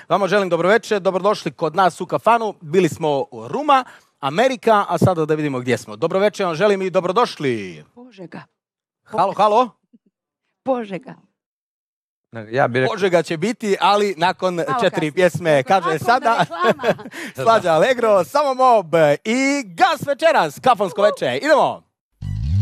Vama želim dobroveče, dobrodošli kod nas u kafanu. Bili smo u Ruma, Amerika, a sada da vidimo gdje smo. Dobroveče vam želim i dobrodošli. Požega. Halo? Požega. Požega će biti, ali nakon 4 pjesme, kaže sada Slađa Allegro, Samo Mob i Gas večeras, kafansko veče. Idemo!